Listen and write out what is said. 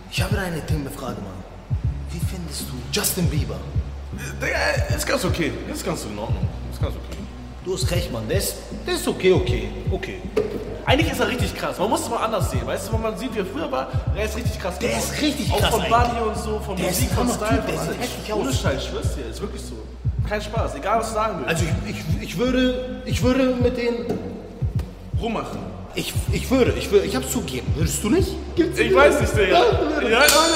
Ich habe eine Themenfrage, Mann. Wie findest du Justin Bieber? Digga, ist ganz okay. Ist ganz in Ordnung. Ist ganz okay. Du hast recht, Mann. Der ist okay. Eigentlich ist er richtig krass. Man muss es mal anders sehen. Weißt du, wenn man sieht, wie er früher war, er ist richtig krass geworden. Der ist richtig auch krass von Body und so, von der Musik, ist von Hammer-Typ, Style, der von sieht alles. heftig aus. Ohne Scheiß, ich schwör's dir, ist wirklich so. Kein Spaß, egal was du sagen willst. Also ich würde mit denen rummachen. ich würde, ich hab's zugeben. Würdest du nicht? Ich weiß nicht, Digga. Ja,